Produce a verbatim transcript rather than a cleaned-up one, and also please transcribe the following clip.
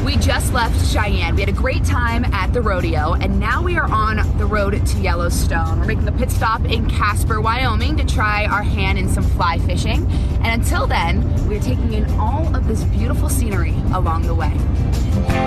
We just left Cheyenne. We had a great time at the rodeo, and now we are on the road to Yellowstone. We're making a pit stop in Casper, Wyoming to try our hand in some fly fishing. And until then, we're taking in all of this beautiful scenery along the way.